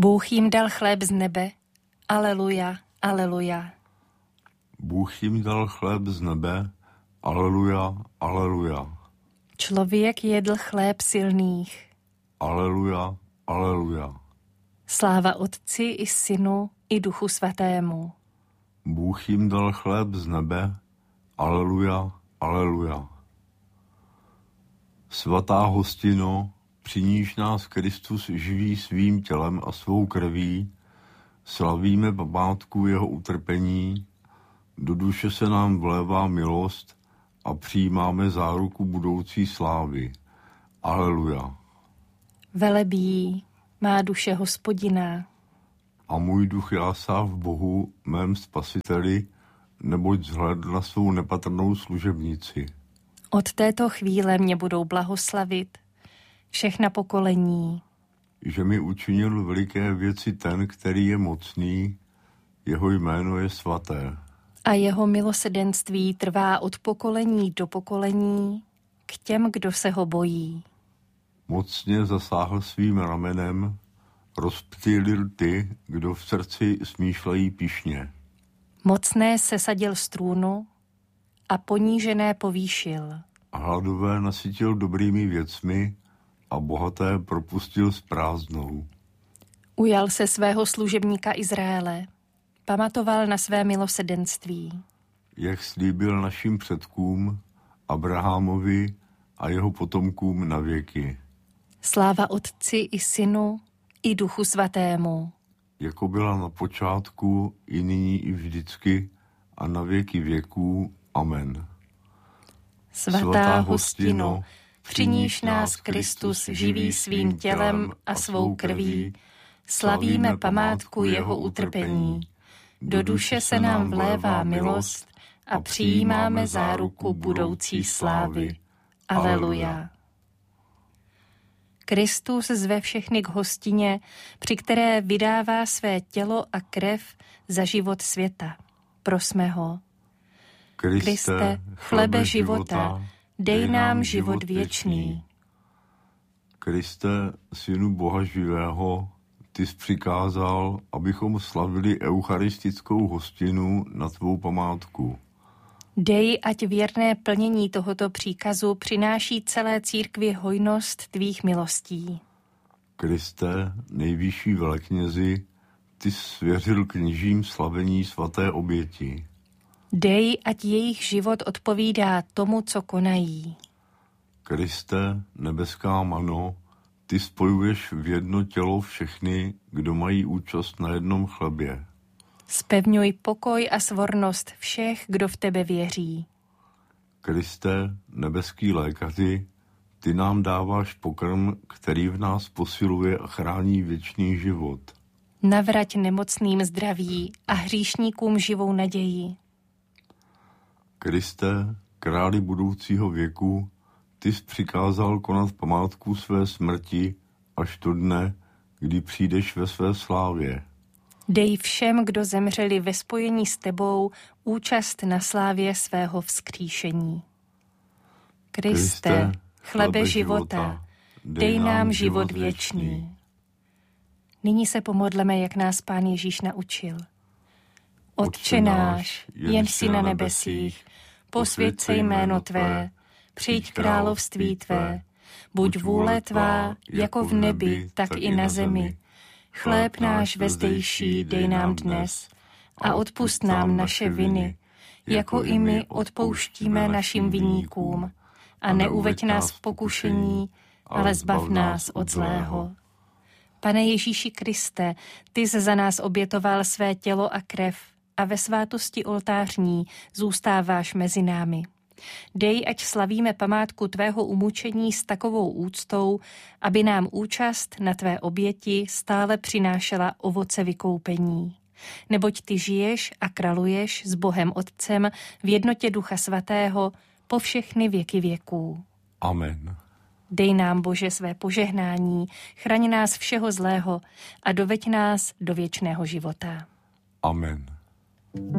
Bůh jim dal chléb z nebe. Aleluja, aleluja. Bůh jim dal chléb z nebe. Aleluja, aleluja. Člověk jedl chléb silných. Aleluja, aleluja. Sláva Otci i Synu i Duchu Svatému. Bůh jim dal chléb z nebe. Aleluja, aleluja. Svatá hostino, při níž nás Kristus živí svým tělem a svou krví, slavíme památku jeho utrpení, do duše se nám vlévá milost a přijímáme záruku budoucí slávy. Aleluja. Velebí má duše Hospodina. A můj duch jásá v Bohu, mém spasiteli, neboť zhlédl na svou nepatrnou služebnici. Od této chvíle mě budou blahoslavit všechna pokolení. Že mi učinil veliké věci ten, který je mocný, jeho jméno je svaté. A jeho milosrdenství trvá od pokolení do pokolení k těm, kdo se ho bojí. Mocně zasáhl svým ramenem, rozptýlil ty, kdo v srdci smýšlejí pyšně. Mocné sesadil z trůnu a ponížené povýšil. A hladové nasytil dobrými věcmi a bohaté propustil s prázdnou. Ujal se svého služebníka Izraele, pamatoval na své milosrdenství. Jak slíbil našim předkům, Abrahamovi a jeho potomkům na věky. Sláva Otci i Synu i Duchu Svatému. Jako byla na počátku, i nyní, i vždycky, a na věky věků. Amen. Svatá hostino, při níž nás Kristus živí svým tělem a svou krví, slavíme památku jeho utrpení. Do duše se nám vlévá milost a přijímáme záruku budoucí slávy. Aleluja. Kristus zve všechny k hostině, při které vydává své tělo a krev za život světa. Prosme ho. Kriste, chlebe života, dej nám život věčný. Kriste, Synu Boha živého, ty jsi přikázal, abychom slavili eucharistickou hostinu na tvou památku. Dej, ať věrné plnění tohoto příkazu přináší celé církvi hojnost tvých milostí. Kriste, nejvyšší veleknězi, ty jsi svěřil kněžím slavení svaté oběti. Dej, ať jejich život odpovídá tomu, co konají. Kriste, nebeská mano, ty spojuješ v jedno tělo všechny, kdo mají účast na jednom chlebě. Zpevňuj pokoj a svornost všech, kdo v tebe věří. Kriste, nebeský lékaři, ty nám dáváš pokrm, který v nás posiluje a chrání věčný život. Navrať nemocným zdraví a hříšníkům živou naději. Kriste, králi budoucího věku, ty jsi přikázal konat památku své smrti až do dne, kdy přijdeš ve své slávě. Dej všem, kdo zemřeli ve spojení s tebou, účast na slávě svého vzkříšení. Kriste, chlebe života, dej nám život věčný. Nyní se pomodleme, jak nás Pán Ježíš naučil. Otče náš, jenž jsi na nebesích, posvěť se jméno tvé, přijď království tvé, buď vůle tvá, jako v nebi, tak i na zemi. Chléb náš vezdejší dej nám dnes a odpusť nám naše viny, jako i my odpouštíme našim viníkům. A neuveď nás v pokušení, ale zbav nás od zlého. Pane Ježíši Kriste, ty jsi za nás obětoval své tělo a krev a ve svátosti oltářní zůstáváš mezi námi. Dej, ať slavíme památku tvého umučení s takovou úctou, aby nám účast na tvé oběti stále přinášela ovoce vykoupení. Neboť ty žiješ a králuješ s Bohem Otcem v jednotě Ducha Svatého po všechny věky věků. Amen. Dej nám, Bože, své požehnání, chraň nás všeho zlého a doveď nás do věčného života. Amen.